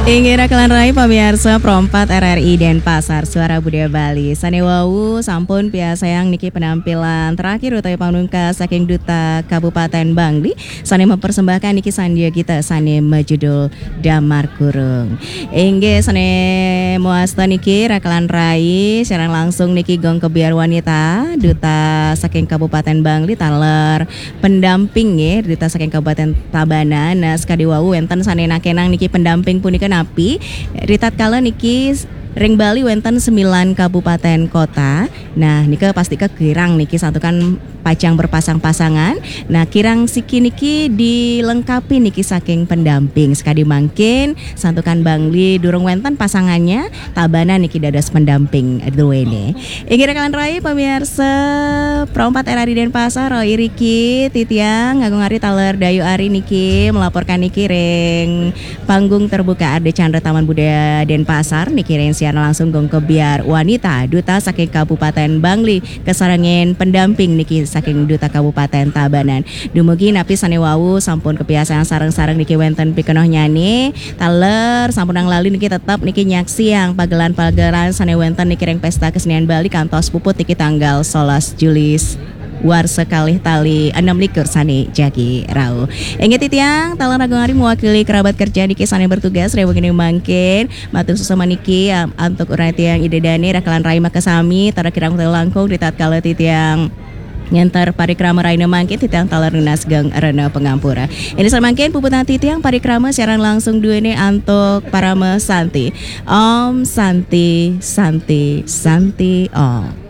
Ingira kelan rai pemirsa Prompat RRI Denpasar Suara Budaya Bali Sanewawu sampun piasayang niki penampilan terakhir utai pamungkas saking Duta Kabupaten Bangli Sane mempersembahkan niki sandia kita Sane majudul Damar Kurung. Inge Sane muasta niki rakalan rai sekarang langsung niki gong kebiar wanita Duta saking Kabupaten Bangli taler pendamping ya Duta saking Kabupaten Tabanan. Nah sekadiwawu enten Sane nakenang niki pendamping punika napi ritat kala niki ring Bali wenten 9 kabupaten kota. Nah nika pasti kirang niki satu kan pajang berpasang-pasangan. Nah kirang siki niki dilengkapi niki saking pendamping sekadi mangkin santukan Bangli durung wenten pasangannya Tabanan niki dados pendamping duwene. Inggih kalian rai pemirsa Prompat RRI Denpasar Roy Riki Titiang ngagung ari taler Dayu Ari niki melaporkan niki ring panggung terbuka Ade Chandra Taman Budaya Denpasar niki ring siaran langsung gong kebiar wanita Duta saking Kabupaten Bangli kesarangin pendamping niki saking Duta Kabupaten Tabanan. Dumugi napi sanewawu sampun kebiasaan sareng-sareng niki wenten pikenoh nyani taler sampun ang lali niki tetap niki nyaksi yang pagelan-pagelan sanewenten niki ring pesta kesenian Bali kantos puput niki tanggal 11 Juli war sekalih tali 6 likur sani jagi rau. Ingat titiang talan agung hari mewakili kerabat kerja niki sani bertugas rewu gini mangkin matur susama niki antuk urai tiang ide dani rakalan rai makasami tara kirang langkung ditat kala titiang nyentar parikrama raina mangkin titiang talar nunas gang arena pengampura. Ini samangkin puputan titiang parikrama siaran langsung duene antuk parama santi. Om santi santi santi om.